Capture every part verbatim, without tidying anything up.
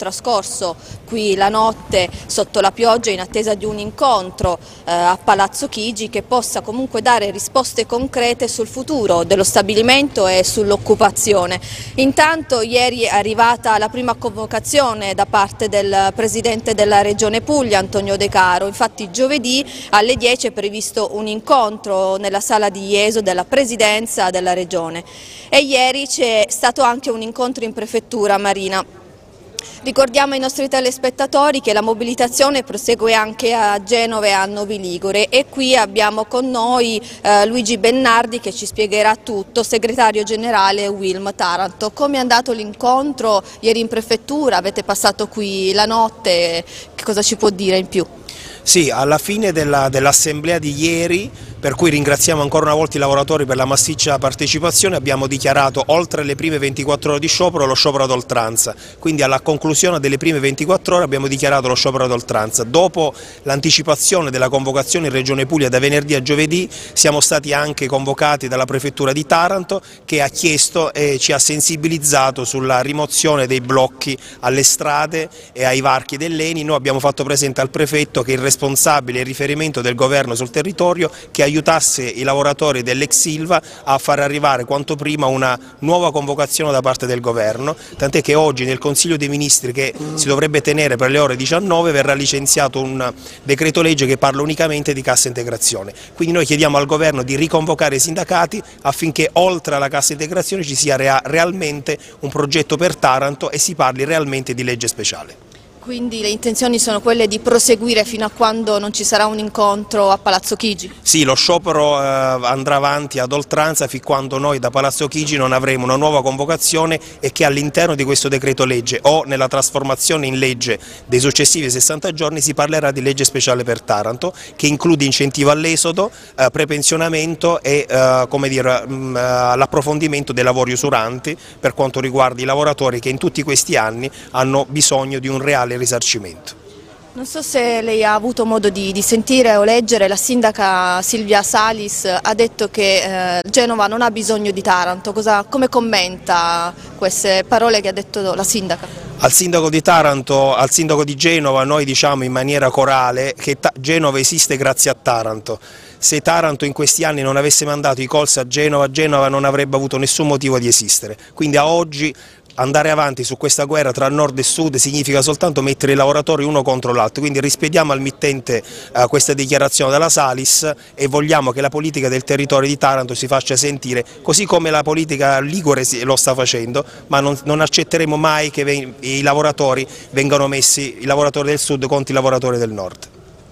trascorso qui la notte sotto la pioggia in attesa di un incontro eh, a Palazzo Chigi che possa comunque dare risposte concrete sul futuro dello stabilimento e sull'occupazione. Intanto ieri è arrivata la prima convocazione da parte del Presidente della Regione Puglia, Antonio De Caro. Infatti giovedì alle dieci è previsto un incontro nella sala di Ieso della Presidenza della Regione e ieri c'è stato anche un incontro in prefettura, Marina. Ricordiamo ai nostri telespettatori che la mobilitazione prosegue anche a Genova e a Novi Ligure e qui abbiamo con noi eh, Luigi Bennardi che ci spiegherà tutto, segretario generale Wilm Taranto. Come è andato l'incontro ieri in prefettura? Avete passato qui la notte, che cosa ci può dire in più? Sì, alla fine dell'assemblea di ieri, per cui ringraziamo ancora una volta i lavoratori per la massiccia partecipazione, abbiamo dichiarato oltre le prime ventiquattro ore di sciopero lo sciopero ad oltranza, quindi alla conclusione delle prime ventiquattro ore abbiamo dichiarato lo sciopero ad oltranza. Dopo l'anticipazione della convocazione in Regione Puglia da venerdì a giovedì siamo stati anche convocati dalla Prefettura di Taranto che ha chiesto e ci ha sensibilizzato sulla rimozione dei blocchi alle strade e ai varchi dell'Eni. Noi abbiamo fatto presente al Prefetto che il responsabile e il riferimento del governo sul territorio che aiutasse i lavoratori dell'ex Ilva a far arrivare quanto prima una nuova convocazione da parte del governo, tant'è che oggi nel Consiglio dei Ministri che si dovrebbe tenere per le ore diciannove verrà licenziato un decreto legge che parla unicamente di cassa integrazione. Quindi noi chiediamo al governo di riconvocare i sindacati affinché oltre alla cassa integrazione ci sia rea- realmente un progetto per Taranto e si parli realmente di legge speciale. Quindi le intenzioni sono quelle di proseguire fino a quando non ci sarà un incontro a Palazzo Chigi? Sì, lo sciopero eh, andrà avanti ad oltranza fin quando noi da Palazzo Chigi non avremo una nuova convocazione e che all'interno di questo decreto legge o nella trasformazione in legge dei successivi sessanta giorni si parlerà di legge speciale per Taranto che include incentivo all'esodo, eh, prepensionamento e eh, come dire, mh, l'approfondimento dei lavori usuranti per quanto riguarda i lavoratori che in tutti questi anni hanno bisogno di un reale risarcimento. Non so se lei ha avuto modo di, di sentire o leggere, la sindaca Silvia Salis ha detto che eh, Genova non ha bisogno di Taranto. Cosa, come commenta queste parole che ha detto la sindaca? Al sindaco di Taranto, al sindaco di Genova noi diciamo in maniera corale che Genova esiste grazie a Taranto. Se Taranto in questi anni non avesse mandato i colsi a Genova, Genova non avrebbe avuto nessun motivo di esistere. Quindi a oggi andare avanti su questa guerra tra nord e sud significa soltanto mettere i lavoratori uno contro l'altro, quindi rispediamo al mittente eh, questa dichiarazione della Salis e vogliamo che la politica del territorio di Taranto si faccia sentire, così come la politica ligure lo sta facendo, ma non, non accetteremo mai che i lavoratori vengano messi, i lavoratori del sud contro i lavoratori del nord.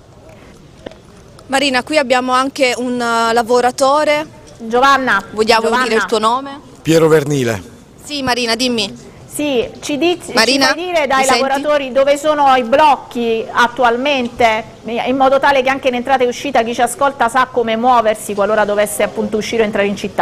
Marina, qui abbiamo anche un uh, lavoratore. Giovanna. Vogliamo Giovanna. dire il tuo nome? Piero Vernile. Sì, Marina, dimmi. Sì, ci, dici, Marina, ci puoi dire dai senti? lavoratori dove sono i blocchi attualmente, in modo tale che anche in entrata e uscita chi ci ascolta sa come muoversi qualora dovesse appunto uscire o entrare in città.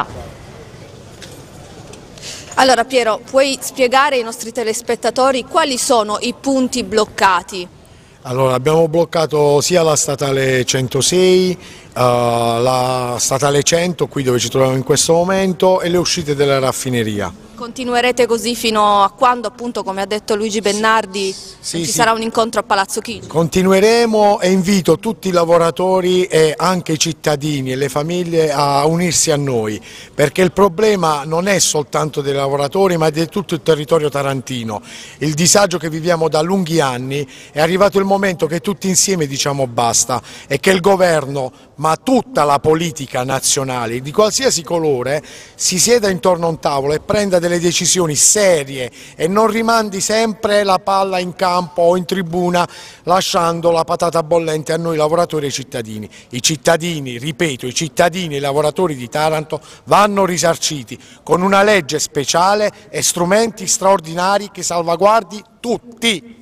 Allora Piero, puoi spiegare ai nostri telespettatori quali sono i punti bloccati? Allora, abbiamo bloccato sia la statale centosei, uh, la statale cento, qui dove ci troviamo in questo momento, e le uscite della raffineria. Continuerete così fino a quando, appunto, come ha detto Luigi Bennardi, sì, ci sì. sarà un incontro a Palazzo Chigi? Continueremo e invito tutti i lavoratori e anche i cittadini e le famiglie a unirsi a noi, perché il problema non è soltanto dei lavoratori ma di tutto il territorio tarantino. Il disagio che viviamo da lunghi anni, è arrivato il momento che tutti insieme diciamo basta e che il governo, ma tutta la politica nazionale di qualsiasi colore, si sieda intorno a un tavolo e prenda delle decisioni serie e non rimandi sempre la palla in campo o in tribuna lasciando la patata bollente a noi lavoratori e cittadini. I cittadini, ripeto, i cittadini e i lavoratori di Taranto vanno risarciti con una legge speciale e strumenti straordinari che salvaguardi tutti.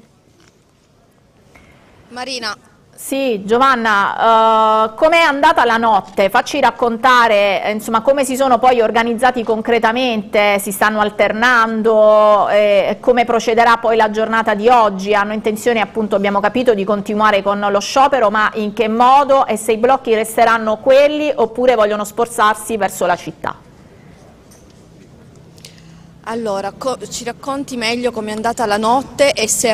Marina. Sì, Giovanna, uh, com'è andata la notte? Facci raccontare eh, insomma, come si sono poi organizzati concretamente, si stanno alternando, eh, come procederà poi la giornata di oggi. Hanno intenzione, appunto, abbiamo capito, di continuare con lo sciopero, ma in che modo e se i blocchi resteranno quelli oppure vogliono spostarsi verso la città? Allora, ci racconti meglio com'è andata la notte e se